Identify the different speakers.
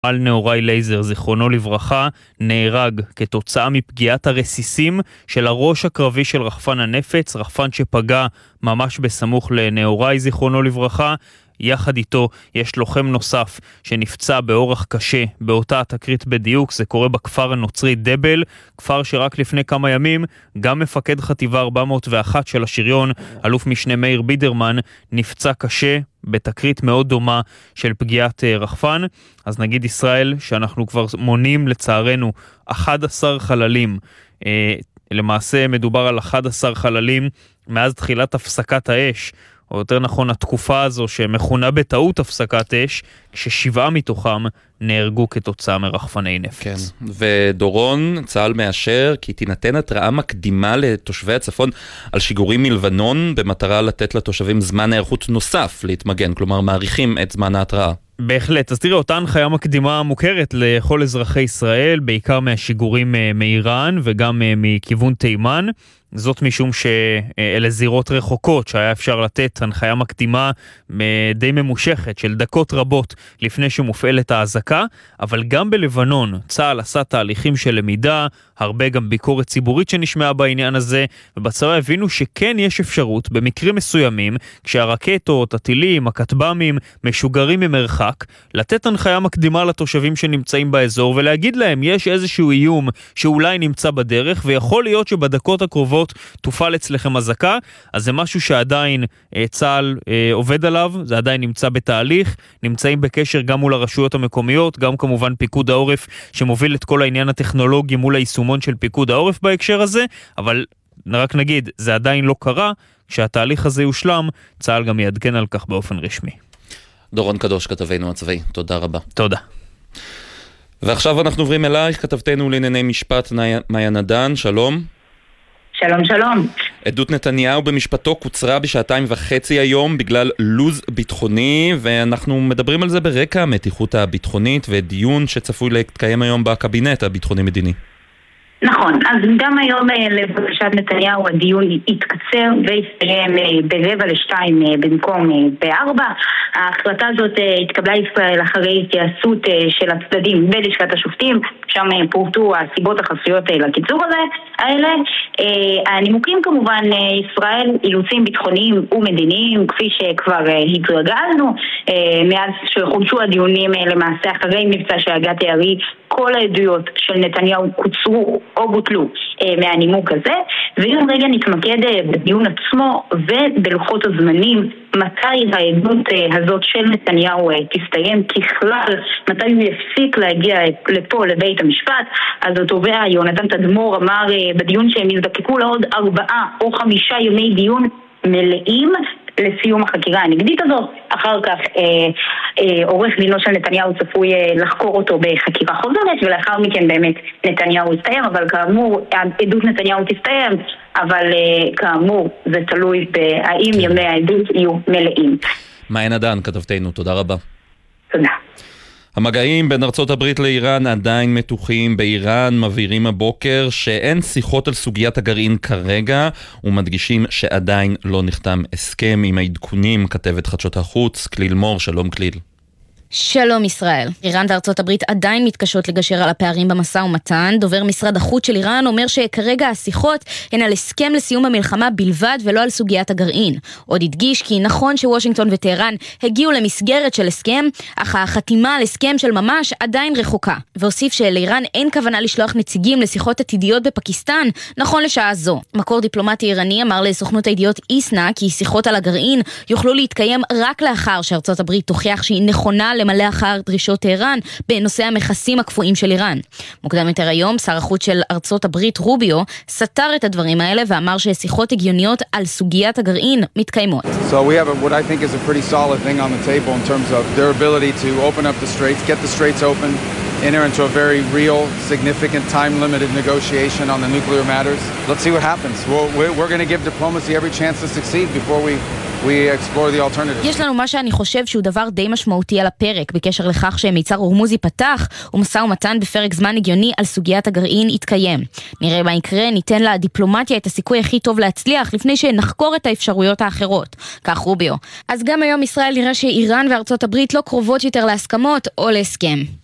Speaker 1: על נאורי לייזר, זיכרונו לברכה, נהרג כתוצאה מפגיעת הרסיסים של הראש הקרבי של רחפן הנפץ, רחפן שפגע ממש בסמוך לנאורי, זיכרונו לברכה. יחד איתו יש לוחם נוסף שנפצע באורח קשה באותה תקרית בדיוק. זה קורה בכפר הנוצרי דבל, כפר שרק לפני כמה ימים גם מפקד חטיבה 401 של השריון, אלוף משנה מאיר בידרמן, נפצע קשה בתקרית מאוד דומה של פגיעת רחפן. אז נגיד ישראל שאנחנו כבר מונים לצערנו 11 חללים. למעשה מדובר על 11 חללים מאז תחילת הפסקת האש, או יותר נכון התקופה הזו שמכונה בטעות הפסקת אש, כש7 מתוכם נהרגו כתוצאה מרחפני נפץ.
Speaker 2: כן, ודורון, צה"ל מאשר כי תינתן התראה מקדימה לתושבי הצפון על שיגורים מלבנון, במטרה לתת לתושבים זמן הערכות נוסף להתמגן, כלומר מעריכים את זמן ההתראה.
Speaker 1: בהחלט, אז תראה, אותה הנחיה מקדימה מוכרת לכל אזרחי ישראל, בעיקר מהשיגורים מאיראן וגם מכיוון תימן. זאת משום שאלה זירות רחוקות שהיה אפשר לתת הנחיה מקדימה די ממושכת של דקות רבות לפני שמופעלת ההזקה, אבל גם בלבנון צה"ל עשה תהליכים של למידה, הרבה גם ביקורת ציבורית שנשמעה בעניין הזה, ובצבא הבינו שכן יש אפשרות במקרים מסוימים, כשהרקטות, הטילים, הכטב"מים משוגרים ממרחק, לתת הנחיה מקדימה לתושבים שנמצאים באזור ולהגיד להם יש איזשהו איום שאולי נמצא בדרך, ויכול להיות שבדקות הקרובות תופעל אצלכם הזקה. אז זה משהו שעדיין צה"ל עובד עליו, זה עדיין נמצא בתהליך, נמצאים בקשר גם מול הרשויות המקומיות, גם כמובן פיקוד העורף שמוביל את כל העניין הטכנולוגי מול היישומון של פיקוד העורף בהקשר הזה, אבל רק נגיד, זה עדיין לא קרה. כשהתהליך הזה יושלם, צה"ל גם יעדכן על כך באופן רשמי.
Speaker 2: דורון קדוש, כתבנו הצבאי, תודה רבה.
Speaker 1: תודה.
Speaker 2: ועכשיו אנחנו עוברים אלייך, כתבתנו לענייני משפט מאיה נדן, שלום.
Speaker 3: שלום, שלום.
Speaker 2: עדות נתניהו במשפטו קוצרה ב2.5 היום בגלל לוז ביטחוני, ואנחנו מדברים על זה ברקע המתיחות הביטחונית ודיון שצפוי להתקיים היום בקבינט הביטחוני-מדיני.
Speaker 3: נכון, אז גם היום לבקשת נתניהו הדיון יתקצר ויסתיים ב1:45 במקום ב4. ההחלטה הזאת התקבלה ישראל אחרי התייעצות של הצדדים בלשכת השופטים, שם פורטו הסיבות החסויות לקיצור האלה. הנימוקים כמובן, ישראל אילוצים ביטחוניים ומדיניים, כפי שכבר התרגלנו מאז שחודשו הדיונים למעשה אחרי מבצע שהגת הערי, כל העדויות של נתניהו קוצרו או בוטלו מהנימוק הזה. ואם רגע נתמקד בדיון עצמו ובלוחות הזמנים, מתי העדות הזאת של נתניהו תסתיים ככלל, מתי הוא יפסיק להגיע לפה לבית המשפט. אז התובע יונתן תדמור אמר בדיון שהם יזדקקו לעוד 4 או 5 ימי דיון מלאים לסיום החקירה הנגדית הזאת. אחר כך עורך דינו של נתניהו צפוי לחקור אותו בחקירה חוזרת, ולאחר מכן באמת נתניהו יסתיים. אבל כאמור, עדות נתניהו תסתיים, אבל כאמור זה תלוי בהאם ימי העדות יהיו מלאים.
Speaker 2: מאיה נדן, כתבתנו, תודה רבה.
Speaker 3: תודה.
Speaker 2: המגעים בין ארצות הברית לאיראן עדיין מתוחים. באיראן מבהירים הבוקר שאין שיחות על סוגיית הגרעין כרגע, ומדגישים שעדיין לא נחתם הסכם. עם העדכונים כתבת חדשות החוץ כליל מור. שלום כליל.
Speaker 4: שלום ישראל. איראן וארצות הברית עדיין מתקשות לגשר על הפערים במשא ומתן. דובר משרד החוץ של איראן אומר שכרגע השיחות הן על הסכם לסיום המלחמה בלבד ולא על סוגיית הגרעין. עוד הדגיש כי נכון שוושינגטון וטהרן הגיעו למסגרת של הסכם, אך החתימה על הסכם של ממש עדיין רחוקה. והוסיף שלאיראן אין כוונה לשלוח נציגים לשיחות עתידיות בפקיסטן נכון לשעה זו. מקור דיפלומטי איראני אמר לסוכנות הידיעות איסנה כי שיחות על הגרעין יוכלו להתקיים רק לאחר שארצות הברית תוכיח שהיא נכונה למלא אחר דרישות טהרן בנושא המכסים הקפואים של איראן. מוקדם יותר היום, שר החוץ של ארצות הברית רוביו סתר את הדברים האלה ואמר ששיחות הגיוניות על סוגיית הגרעין מתקיימות.
Speaker 5: So we have what I think is a pretty solid thing on the table in terms of their ability to open up the straits, get the straits open, enter into a very real, significant, time-limited negotiation on the nuclear matters. Let's see what happens. We're going to give diplomacy every chance to succeed before we explore the alternative.
Speaker 4: יש לנו מה שאני חושב שהוא דבר די משמעותי על הפרק בקשר לכך שמיצר הורמוז ייפתח ומשא ומתן בפרק זמן הגיוני על סוגיית הגרעין יתקיים. נראה מה יקרה, ניתן לדיפלומטיה את הסיכוי הכי טוב להצליח לפני שנחקור את האפשרויות האחרות. כך רוביו. אז גם היום ישראל נראה שאיראן וארצות הברית לא קרובות יותר להסכמות או להסכם.